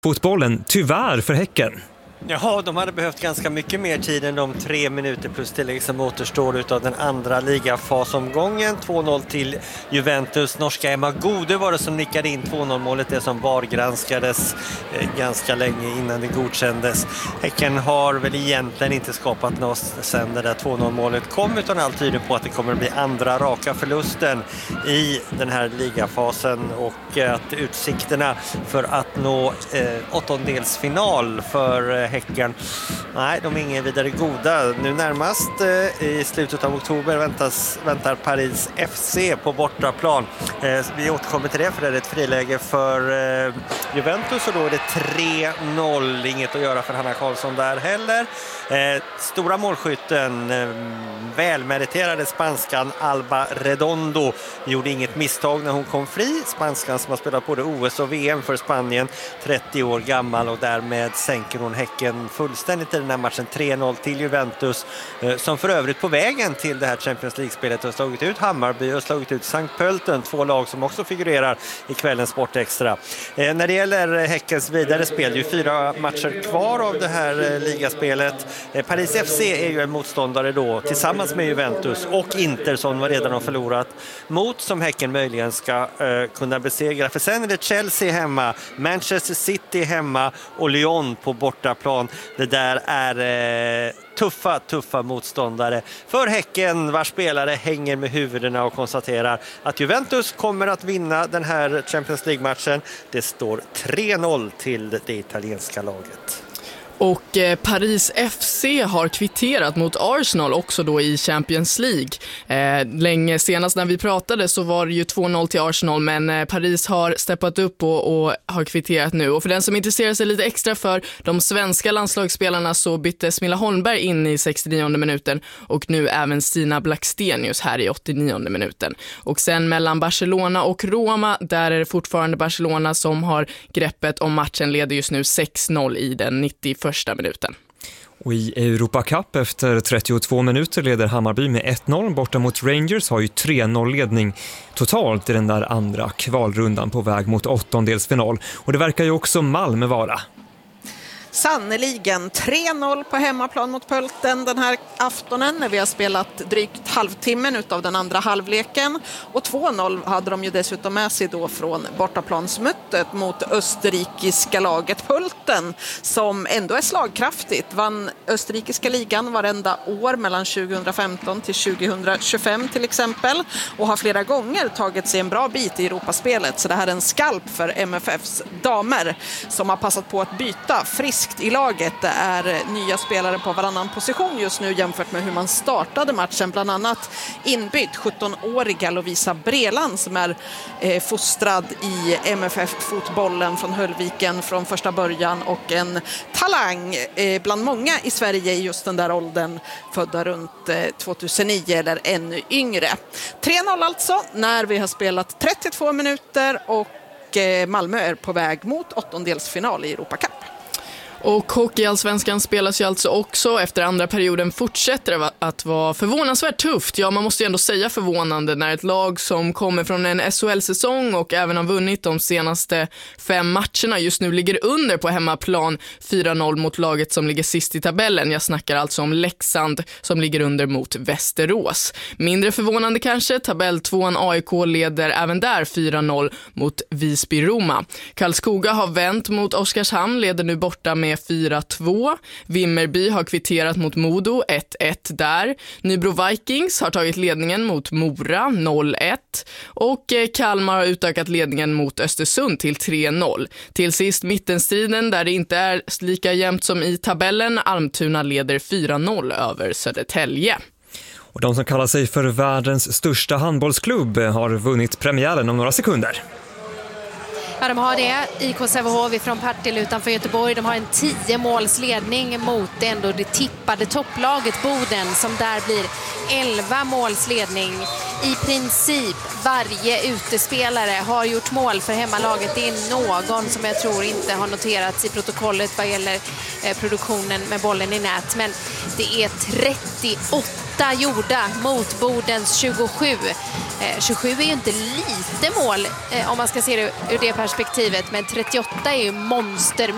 Fotbollen, tyvärr för Häcken. Ja, de hade behövt ganska mycket mer tid än de 3 minuter plus tillägg som återstår utav den andra ligafasomgången. 2-0 till Juventus. Norska Emma Gode var det som nickade in 2-0-målet, det som VAR-granskades ganska länge innan det godkändes. Häcken har väl egentligen inte skapat något sen det där 2-0-målet kom, utan allt tyder på att det kommer att bli andra raka förlusten i den här ligafasen och att utsikterna för att nå åttondelsfinal för Häcken, nej, de är inga vidare goda. Nu närmast i slutet av oktober väntar Paris FC på bortaplan. Vi återkommer till det, för det är ett friläge för Juventus och då är det 3-0. Inget att göra för Hanna Karlsson där heller. Stora målskytten, välmeriterade spanskan Alba Redondo, gjorde inget misstag när hon kom fri. Spanskan som har spelat både OS och VM för Spanien, 30 år gammal, och därmed sänker hon Häcken fullständigt i den här matchen. 3-0 till Juventus, som för övrigt på vägen till det här Champions League-spelet har slagit ut Hammarby och slagit ut Sankt Pölten, 2 lag som också figurerar i kvällens Sportextra. När det gäller Häckens vidare spel, det är ju 4 matcher kvar av det här ligaspelet. Paris FC är ju en motståndare då tillsammans med Juventus och Inter, som man redan har förlorat mot, som Häcken möjligen ska kunna besegra. För sen är det Chelsea hemma, Manchester City hemma och Lyon på bortaplan. Det där är tuffa motståndare för Häcken, vars spelare hänger med huvudena och konstaterar att Juventus kommer att vinna den här Champions League-matchen. Det står 3-0 till det italienska laget. Och Paris FC har kvitterat mot Arsenal också då i Champions League. Länge senast när vi pratade så var det ju 2-0 till Arsenal, men Paris har steppat upp och har kvitterat nu. Och för den som intresserar sig lite extra för de svenska landslagsspelarna så bytte Smilla Holmberg in i 69:e minuten och nu även Stina Blackstenius här i 89:e minuten. Och sen mellan Barcelona och Roma, där är det fortfarande Barcelona som har greppet om matchen, leder just nu 6-0 i den 91:a minuten. Och i Europa Cup efter 32 minuter leder Hammarby med 1-0. Borta mot Rangers har ju 3-0 ledning totalt i den där andra kvalrundan på väg mot åttondelsfinal. Och det verkar ju också Malmö vara. Sannoliken 3-0 på hemmaplan mot Pölten den här aftonen när vi har spelat drygt halvtimmen utav den andra halvleken, och 2-0 hade de ju dessutom med sig då från bortaplansmötet mot österrikiska laget Pölten, som ändå är slagkraftigt. Vann österrikiska ligan varenda år mellan 2015 till 2025 till exempel, och har flera gånger tagit sig en bra bit i Europaspelet, så det här är en skalp för MFFs damer som har passat på att byta friskt i laget. Det är nya spelare på varannan position just nu jämfört med hur man startade matchen. Bland annat inbytt 17-åriga Lovisa Breland som är fostrad i MFF-fotbollen från Höllviken från första början, och en talang bland många i Sverige i just den där åldern, födda runt 2009 eller ännu yngre. 3-0 alltså när vi har spelat 32 minuter och Malmö är på väg mot åttondelsfinal i Europa Cup. Och hockeyallsvenskan spelas ju alltså också. Efter andra perioden fortsätter det att vara förvånansvärt tufft. Ja, man måste ju ändå säga förvånande när ett lag som kommer från en SHL-säsong och även har vunnit de senaste 5 matcherna just nu ligger under på hemmaplan 4-0 mot laget som ligger sist i tabellen. Jag snackar alltså om Leksand som ligger under mot Västerås. Mindre förvånande kanske, tabelltvåan AIK leder även där 4-0 mot Visby-Roma. Karlskoga har vänt mot Oskarshamn, leder nu borta med 4-2. Vimmerby har kvitterat mot Modo 1-1 där. Nybro Vikings har tagit ledningen mot Mora 0-1 och Kalmar har utökat ledningen mot Östersund till 3-0. Till sist mittenstriden där det inte är lika jämnt som i tabellen. Almtuna leder 4-0 över Södertälje. Och de som kallar sig för världens största handbollsklubb har vunnit premiären om några sekunder. Ja, de har det. IK Sävehof från Partille utanför Göteborg. De har en 10-målsledning mot det tippade topplaget Boden, som där blir 11 målsledning. I princip varje utespelare har gjort mål för hemmalaget. Det är någon som jag tror inte har noterats i protokollet vad gäller produktionen med bollen i nät. Men det är 38 gjorda mot Bodens 27. 27 är ju inte lite mål om man ska se det ur det perspektivet, men 38 är ju monster.